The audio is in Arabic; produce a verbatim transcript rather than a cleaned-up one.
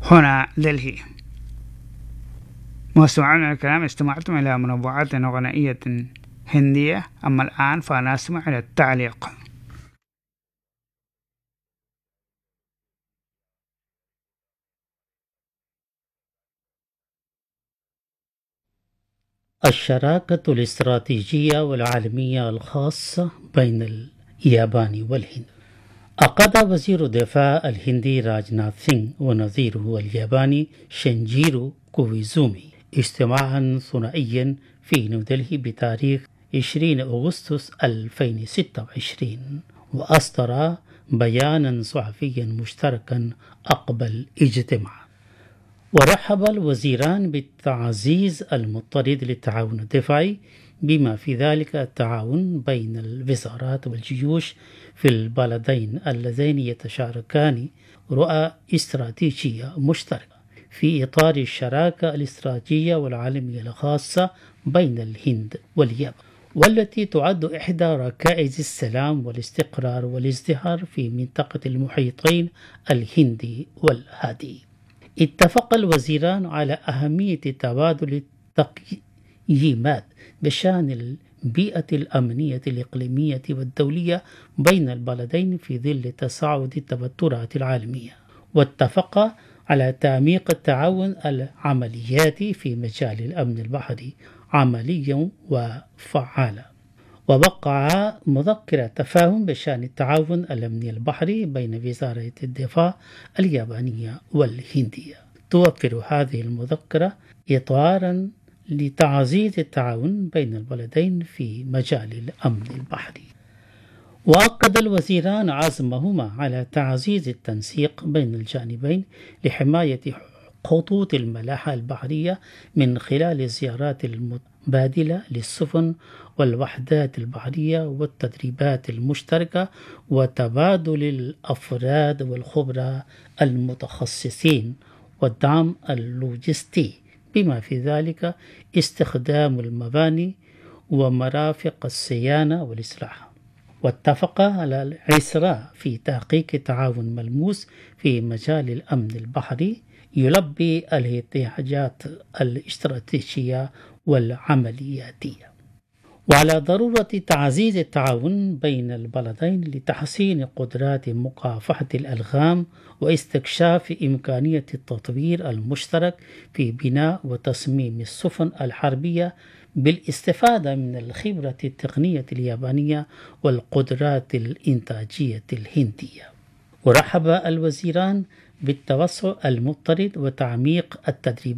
هنا دلهي. مستمعون الكرام، استمعتم إلى منوعات غنائية هندية. أما الآن فنستمع إلى التعليق. الشراكة الاستراتيجية والعالمية الخاصة بين اليابان والهند. عقد وزير الدفاع الهندي راجناث سينغ ونظيره الياباني شينجيرو كويزومي اجتماعا ثنائيا في نيودلهي بتاريخ عشرين أغسطس ألفين وستة وعشرين، وأصدر بيانا صحفيا مشتركا عقب الاجتماع. ورحب الوزيران بالتعزيز المضطرد للتعاون الدفاعي، بما في ذلك التعاون بين الوزارات والجيوش في البلدين اللذين يتشاركان رؤى استراتيجية مشتركة في إطار الشراكة الاستراتيجية والعالمية الخاصة بين الهند واليابان، والتي تعد إحدى ركائز السلام والاستقرار والازدهار في منطقة المحيطين الهندي والهادي. اتفق الوزيران على أهمية تبادل التقييمات بشأن البيئة الأمنية الإقليمية والدولية بين البلدين في ظل تصاعد التوترات العالمية، واتفق على تعميق التعاون العملياتي في مجال الأمن البحري عمليا وفعالا. ووقع مذكرة تفاهم بشأن التعاون الأمني البحري بين وزارة الدفاع اليابانية والهندية. توفر هذه المذكرة إطارا لتعزيز التعاون بين البلدين في مجال الأمن البحري. وأكد الوزيران عزمهما على تعزيز التنسيق بين الجانبين لحماية خطوط الملاحة البحرية من خلال الزيارات المتبادلة للسفن والوحدات البحرية والتدريبات المشتركة وتبادل الأفراد والخبراء المتخصصين والدعم اللوجستي، بما في ذلك استخدام المباني ومرافق الصيانة والإصلاح. واتفق على الإسراع في تحقيق تعاون ملموس في مجال الأمن البحري يلبي الاحتياجات الاستراتيجية والعملياتية. وعلى ضرورة تعزيز التعاون بين البلدين لتحسين قدرات مكافحة الألغام واستكشاف إمكانية التطوير المشترك في بناء وتصميم السفن الحربية بالاستفادة من الخبرة التقنية اليابانية والقدرات الإنتاجية الهندية. ورحب الوزيران بالتوسع المضطرد وتعميق التدريب